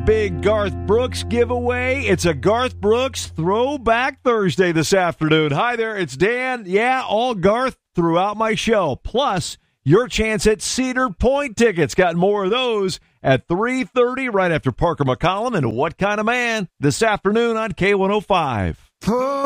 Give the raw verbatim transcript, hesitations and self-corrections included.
big Garth Brooks giveaway. It's a Garth Brooks Throwback Thursday this afternoon. Hi there, it's Dan. Yeah, all Garth throughout my show. Plus, your chance at Cedar Point tickets. Got more of those at three thirty right after Parker McCollum and What Kind of Man this afternoon on K one oh five.